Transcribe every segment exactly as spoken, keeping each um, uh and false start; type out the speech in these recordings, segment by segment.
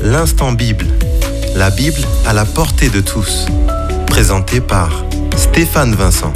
L'Instant Bible. La Bible à la portée de tous. Présenté par Stéphane Vincent.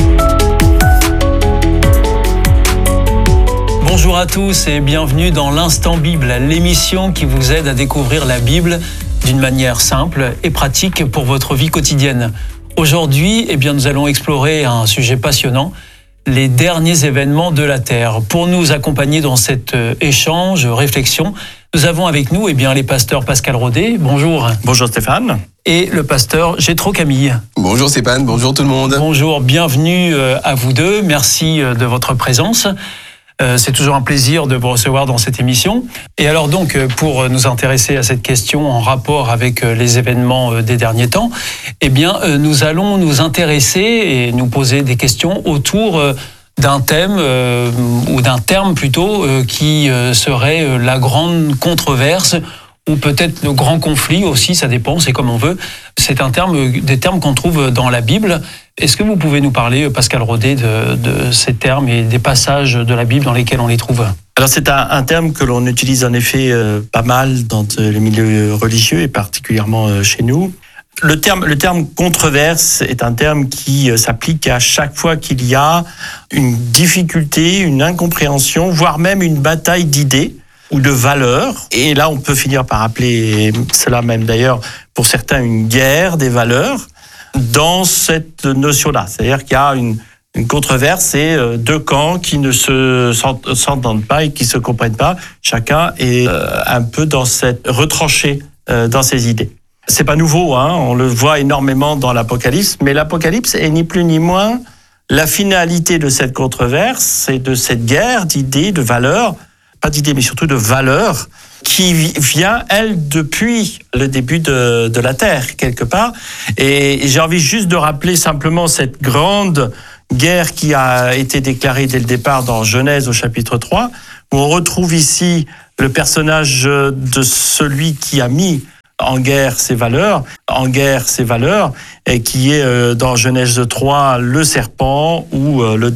Bonjour à tous et bienvenue dans l'Instant Bible, l'émission qui vous aide à découvrir la Bible d'une manière simple et pratique pour votre vie quotidienne. Aujourd'hui, eh bien, nous allons explorer un sujet passionnant, les derniers événements de la Terre. Pour nous accompagner dans cet échange, réflexion, nous avons avec nous eh bien, les pasteurs Pascal Rodet. Bonjour. Bonjour Stéphane. Et le pasteur Jétro Camille. Bonjour Stéphane, bonjour tout le monde. Bonjour, bienvenue à vous deux. Merci de votre présence. C'est toujours un plaisir de vous recevoir dans cette émission. Et alors donc, pour nous intéresser à cette question en rapport avec les événements des derniers temps, eh bien, nous allons nous intéresser et nous poser des questions autour d'un thème, euh, ou d'un terme plutôt, euh, qui euh, serait la grande controverse, ou peut-être le grand conflit aussi, ça dépend, c'est comme on veut. C'est un terme, des termes qu'on trouve dans la Bible. Est-ce que vous pouvez nous parler, Pascal Rodet, de, de ces termes et des passages de la Bible dans lesquels on les trouve ? Alors c'est un, un terme que l'on utilise en effet euh, pas mal dans les milieux religieux et particulièrement euh, chez nous. Le terme, le terme controverse est un terme qui euh, s'applique à chaque fois qu'il y a une difficulté, une incompréhension, voire même une bataille d'idées ou de valeurs. Et là, on peut finir par appeler cela même d'ailleurs, pour certains, une guerre des valeurs dans cette notion-là. C'est-à-dire qu'il y a une, une controverse et euh, deux camps qui ne se s'entendent pas et qui se comprennent pas. Chacun est euh, un peu dans cette retranché euh, dans ses idées. C'est pas nouveau, hein, on le voit énormément dans l'Apocalypse, mais l'Apocalypse est ni plus ni moins la finalité de cette controverse et de cette guerre d'idées, de valeurs, pas d'idées mais surtout de valeurs, qui vient, elle, depuis le début de, de la Terre, quelque part. Et j'ai envie juste de rappeler simplement cette grande guerre qui a été déclarée dès le départ dans Genèse au chapitre trois, où on retrouve ici le personnage de celui qui a mis en guerre ses valeurs, en guerre ses valeurs, et qui est euh, dans Genèse trois le serpent ou euh, le